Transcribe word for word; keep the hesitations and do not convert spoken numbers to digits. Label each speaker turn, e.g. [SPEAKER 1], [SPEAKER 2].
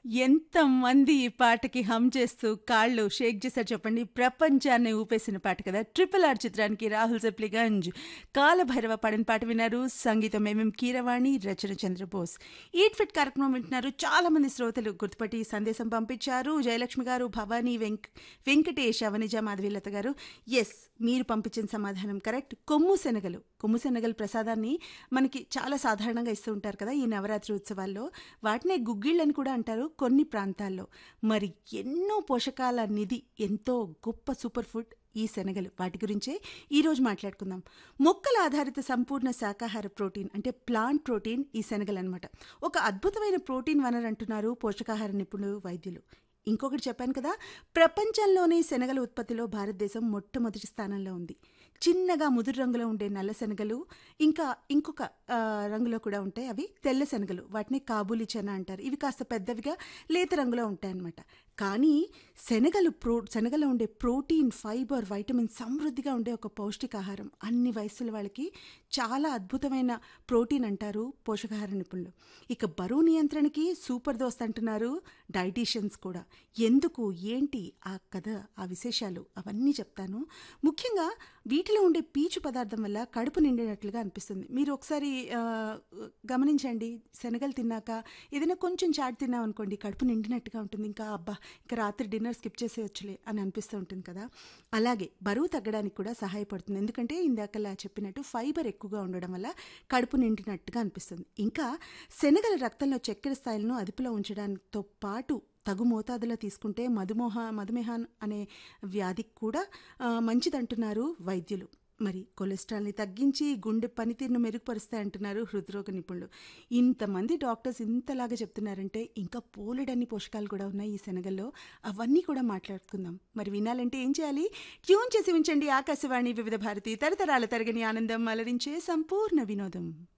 [SPEAKER 1] ఎంతమంది ఈ పాటకి హమ్ చేస్తూ కాళ్ళు షేక్ చేశారు చెప్పండి. ప్రపంచాన్ని ఊపేసిన పాట కదా. ట్రిపుల్ ఆర్ చిత్రానికి రాహుల్ సిప్లిగంజ్ కాలభైరవ పాడిన పాట విన్నారు. సంగీతం ఎంఎం కీరవాణి, రచన చంద్రబోస్. ఈట్ ఫిట్ కార్యక్రమం వింటున్నారు. చాలా మంది శ్రోతలు గుర్తుపట్టి సందేశం పంపించారు. జయలక్ష్మి గారు, భవానీ, వెంక్ వెంకటేష్, అవనిజ, మాధవీలత గారు. ఎస్, మీరు పంపించిన సమాధానం కరెక్ట్. కొమ్ము శనగలు కొమ్ము శనగల ప్రసాదాన్ని మనకి చాలా సాధారణంగా ఇస్తూ ఉంటారు కదా ఈ నవరాత్రి ఉత్సవాల్లో. వాటినే గుగ్గిళ్ళని కూడా అంటారు కొన్ని ప్రాంతాల్లో. మరి ఎన్నో పోషకాల నిధి, ఎంతో గొప్ప సూపర్ ఫుడ్ ఈ శనగలు. వాటి గురించే ఈరోజు మాట్లాడుకుందాం. మొక్కల ఆధారిత సంపూర్ణ శాకాహార ప్రోటీన్ అంటే ప్లాంట్ ప్రోటీన్ ఈ శనగలు అనమాట. ఒక అద్భుతమైన ప్రోటీన్ వనరు అంటున్నారు పోషకాహార నిపుణులు, వైద్యులు. ఇంకొకటి చెప్పాను కదా, ప్రపంచంలోనే శనగల ఉత్పత్తిలో భారతదేశం మొట్టమొదటి స్థానంలో ఉంది. చిన్నగా ముదురు రంగులో ఉండే నల్ల శనగలు, ఇంకా ఇంకొక ఆ, రంగులో కూడా ఉంటాయి, అవి తెల్ల శనగలు. వాటిని కాబూలి చెన అంటారు. ఇవి కాస్త పెద్దవిగా లేత రంగులో ఉంటాయన్నమాట. కానీ శనగలు ప్రో శనగలో ఉండే ప్రోటీన్, ఫైబర్, వైటమిన్ సమృద్ధిగా ఉండే ఒక పౌష్టికాహారం. అన్ని వయసుల వాళ్ళకి చాలా అద్భుతమైన ప్రోటీన్ అంటారు పోషకాహార నిపుణులు. ఇక బరువు నియంత్రణకి సూపర్ దోస్త్ అంటున్నారు డైటీషియన్స్ కూడా. ఎందుకు, ఏంటి ఆ కథ, ఆ విశేషాలు అవన్నీ చెప్తాను. ముఖ్యంగా వీటిలో ఉండే పీచు పదార్థం వల్ల కడుపు నిండినట్లుగా అనిపిస్తుంది. మీరు ఒకసారి ఆ, గమనించండి. శనగలు తిన్నాక ఏదైనా కొంచెం చాట్ తిన్నాం అనుకోండి, కడుపు నిండినట్టుగా ఉంటుంది. ఇంకా అబ్బా, ఇంకా రాత్రి డిన్నర్ స్కిప్ చేసేయచ్చులే అని అనిపిస్తూ ఉంటుంది కదా. అలాగే బరువు తగ్గడానికి కూడా సహాయపడుతుంది. ఎందుకంటే ఇందాకలా చెప్పినట్టు ఫైబర్ ఎక్కువగా ఉండడం వల్ల కడుపు నిండినట్టుగా అనిపిస్తుంది. ఇంకా శనగల రక్తంలో చక్కెర స్థాయిలను అదుపులో ఉంచడంతో పాటు తగు మోతాదులో తీసుకుంటే మధుమోహ మధుమేహం అనే వ్యాధికి కూడా ఆ, మంచిదంటున్నారు వైద్యులు. మరి కొలెస్ట్రాల్ని తగ్గించి గుండె పనితీరును మెరుగుపరుస్తాయంటున్నారు హృద్రోగ నిపుణులు. ఇంతమంది డాక్టర్స్ ఇంతలాగా చెప్తున్నారంటే ఇంకా పోలెడన్ని పోషకాలు కూడా ఉన్నాయి ఈ శనగల్లో. అవన్నీ కూడా మాట్లాడుకుందాం. మరి వినాలంటే ఏం చేయాలి? ట్యూన్ చేసి ఉంచండి ఆకాశవాణి వివిధ భారతి, తరతరాల తరగని ఆనందం అలరించే సంపూర్ణ వినోదం.